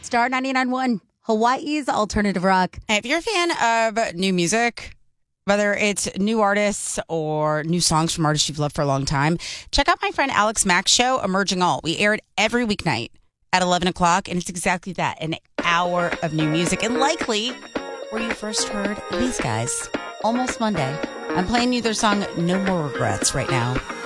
Star 99.1, Hawaii's alternative rock. If you're a fan of new music, whether it's new artists or new songs from artists you've loved for a long time, check out my friend Alex Mack's show, Emerging All. We air it every weeknight at 11 o'clock, and it's exactly that, an hour of new music. And likely where you first heard these guys, Almost Monday. I'm playing you their song, No More Regrets, right now.